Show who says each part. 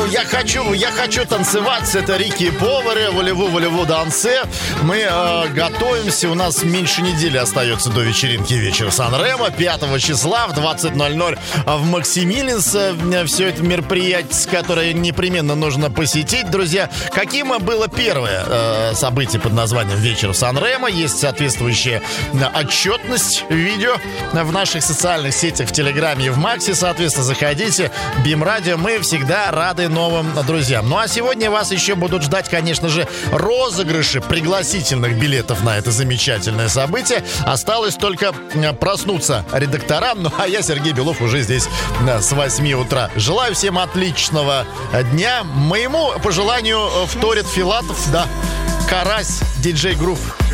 Speaker 1: я хочу танцевать. Это Рики Поваре, волеву дансе. Мы готовимся. У нас меньше недели остается до вечеринки «Вечер Сан-Ремо». 5 числа в 20:00 в Максимилинс. Все это мероприятие, которое непременно нужно посетить. Друзья, каким было первое событие под названием «Вечер Сан-Ремо»? Есть соответствующая отчетность видео в наших социальных сетях, в Телеграме и в Максе. Соответственно, заходите. БИМ-радио. Мы всегда рады новым друзьям. Ну а сегодня вас еще будут ждать, конечно же, розыгрыши пригласительных билетов на это замечательное событие. Осталось только проснуться редакторам. Ну а я, Сергей Белов, уже здесь с 8 утра. Желаю всем отличного дня. Моему пожеланию вторит Филатов, да, Карась, диджей Грув.